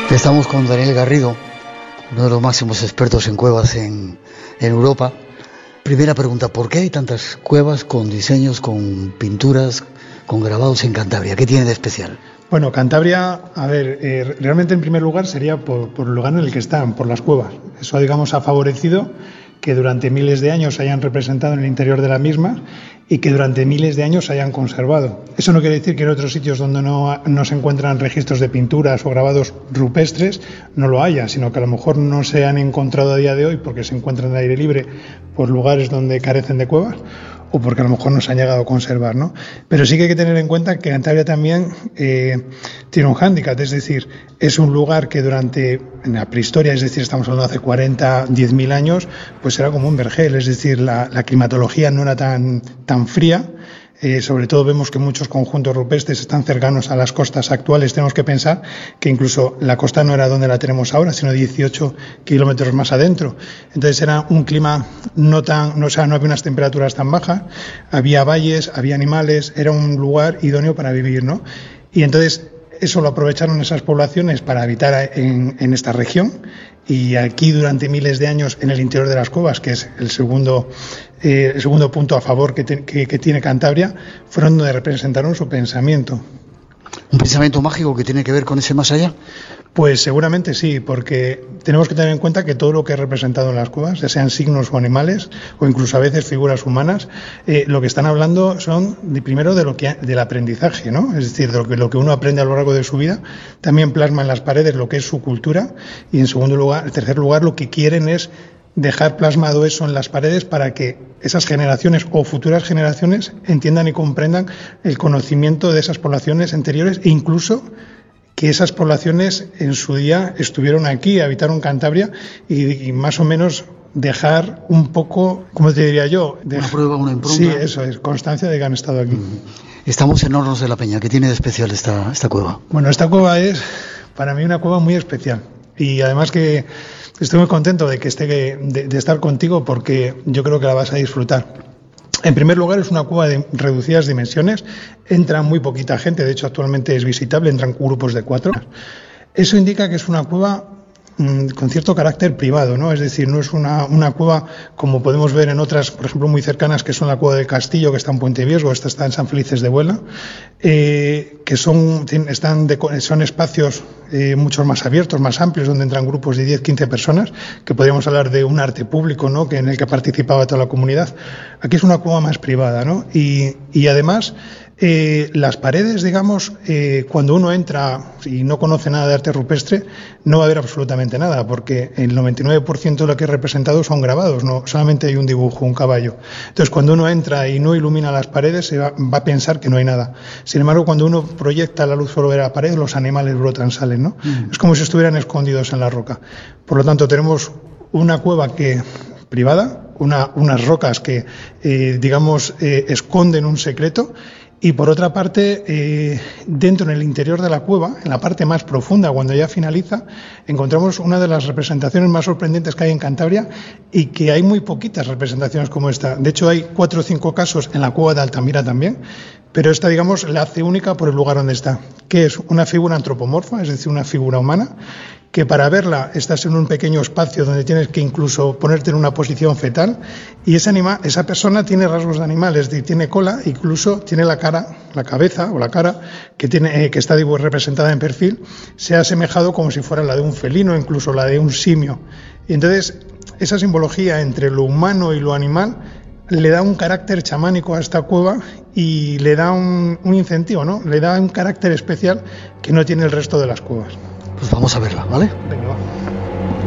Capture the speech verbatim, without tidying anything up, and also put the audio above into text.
Estamos con Daniel Garrido, uno de los máximos expertos en cuevas en, en Europa. Primera pregunta, ¿por qué hay tantas cuevas con diseños, con pinturas, con grabados en Cantabria? ¿Qué tiene de especial? Bueno, Cantabria, a ver, eh, realmente en primer lugar sería por, por el lugar en el que están, por las cuevas. Eso, digamos, ha favorecido que durante miles de años se hayan representado en el interior de la misma y que durante miles de años se hayan conservado. Eso no quiere decir que en otros sitios donde no, no se encuentran registros de pinturas o grabados rupestres no lo haya, sino que a lo mejor no se han encontrado a día de hoy porque se encuentran al aire libre por lugares donde carecen de cuevas, o porque a lo mejor no se han llegado a conservar, ¿no? Pero sí que hay que tener en cuenta que Cantabria también eh, tiene un hándicap, es decir, es un lugar que durante en la prehistoria, es decir, estamos hablando de hace cuarenta, diez mil años, pues era como un vergel, es decir, la, la climatología no era tan, tan fría. Eh, sobre todo vemos que muchos conjuntos rupestres están cercanos a las costas actuales. Tenemos que pensar que incluso la costa no era donde la tenemos ahora, sino dieciocho kilómetros más adentro. Entonces era un clima no tan, no, o sea, no había unas temperaturas tan bajas, había valles, había animales, era un lugar idóneo para vivir, ¿no? Y entonces eso lo aprovecharon esas poblaciones para habitar en, en esta región. Y aquí durante miles de años en el interior de las cuevas, que es el segundo, eh, el segundo punto a favor que, te, que, que tiene Cantabria, fueron donde representaron su pensamiento. ¿Un pensamiento mágico que tiene que ver con ese más allá? Pues seguramente sí, porque tenemos que tener en cuenta que todo lo que es representado en las cuevas, ya sean signos o animales, o incluso a veces figuras humanas, eh, lo que están hablando son de, primero de lo que del aprendizaje, ¿no? Es decir, de lo que, lo que uno aprende a lo largo de su vida, también plasma en las paredes lo que es su cultura, y en segundo lugar, en tercer lugar, lo que quieren es dejar plasmado eso en las paredes para que esas generaciones o futuras generaciones entiendan y comprendan el conocimiento de esas poblaciones anteriores e incluso que esas poblaciones en su día estuvieron aquí, habitaron Cantabria y, y más o menos dejar un poco, ¿cómo te diría yo? De, una prueba, una impronta. Sí, eso es, constancia de que han estado aquí. Estamos en Hornos de la Peña. ¿Qué tiene de especial esta, esta cueva? Bueno, esta cueva es para mí una cueva muy especial y además que estoy muy contento de que esté de, de estar contigo porque yo creo que la vas a disfrutar. En primer lugar, es una cueva de reducidas dimensiones, entra muy poquita gente, de hecho actualmente es visitable, entran grupos de cuatro. Eso indica que es una cueva mmm, con cierto carácter privado, ¿no? Es decir, no es una, una cueva como podemos ver en otras, por ejemplo, muy cercanas, que son la cueva del Castillo, que está en Puente Viesgo, esta está en San Felices de Buela, eh, que son, están de, son espacios eh, mucho más abiertos, más amplios, donde entran grupos de diez, quince personas, que podríamos hablar de un arte público, ¿no? Que en el que participaba toda la comunidad. Aquí es una cueva más privada, ¿no? Y, y además, eh, las paredes, digamos, eh, cuando uno entra y no conoce nada de arte rupestre, no va a haber absolutamente nada, porque el noventa y nueve por ciento de lo que es representado son grabados, no solamente hay un dibujo, un caballo. Entonces, cuando uno entra y no ilumina las paredes, se va, va a pensar que no hay nada. Sin embargo, cuando uno proyecta la luz sobre la pared, los animales brotan, salen, ¿no? Mm. Es como si estuvieran escondidos en la roca. Por lo tanto, tenemos una cueva que privada, una, unas rocas que, eh, digamos, eh, esconden un secreto. Y por otra parte, eh, dentro en el interior de la cueva, en la parte más profunda, cuando ya finaliza, encontramos una de las representaciones más sorprendentes que hay en Cantabria y que hay muy poquitas representaciones como esta. De hecho, hay cuatro o cinco casos en la cueva de Altamira también, pero esta, digamos, la hace única por el lugar donde está, que es una figura antropomorfa, es decir, una figura humana, que para verla estás en un pequeño espacio donde tienes que incluso ponerte en una posición fetal y esa, anima, esa persona tiene rasgos de animal, es decir, tiene cola, incluso tiene la cara, la cabeza o la cara que, tiene, eh, que está representada en perfil, se ha asemejado como si fuera la de un felino, incluso la de un simio. Y entonces esa simbología entre lo humano y lo animal le da un carácter chamánico a esta cueva y le da un, un incentivo, ¿no? Le da un carácter especial que no tiene el resto de las cuevas. Pues vamos a verla, ¿vale? Venga, va.